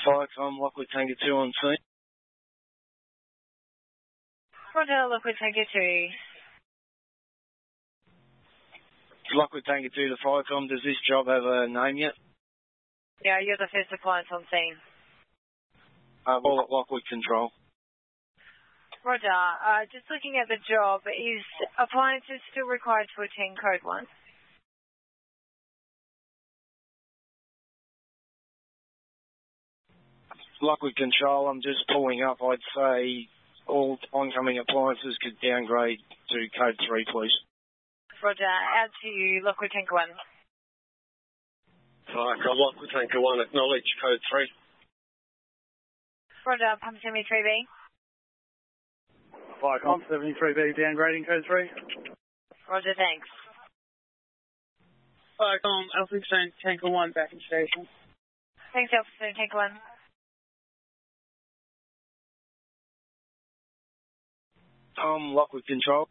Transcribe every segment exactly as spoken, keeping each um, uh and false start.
Firecom, Lockwood Tango two on scene. Roger, Lockwood Tango two. Lockwood Tango two to Firecom, does this job have a name yet? Yeah, you're the first appliance on scene. Uh, all at Lockwood Control. Roger, uh, just looking at the job, is appliances still required to attend code one? Lockwood Control, I'm just pulling up. I'd say all oncoming appliances could downgrade to code three, please. Roger, out to you, Lockwood Tango one. Firecom, Lockwood Tango one, acknowledge code three. Roger, Pump seventy-three B. Firecom, seventy-three B, downgrading code three. Roger, thanks. Firecom, Alpha Tango one, back in station. Thanks, Alpha Tango one. Um, Lockwood Control.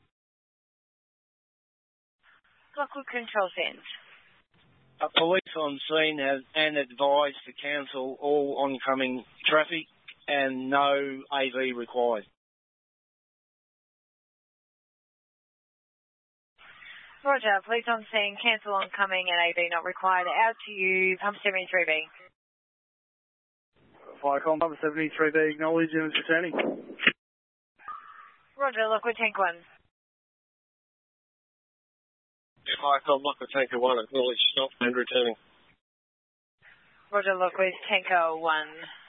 Lockwood Control sends. Uh, police on scene have, and advised to cancel all oncoming traffic and no A V required. Roger, police on scene, cancel oncoming and A V not required. Out to you, Pump seventy-three B. Firecom, Pump seventy-three B, acknowledge and it's returning. Roger, Lockwood Tango one. Firecom, Lockwood Tango one, acknowledge stop and returning. Roger, Lockwood Tango one.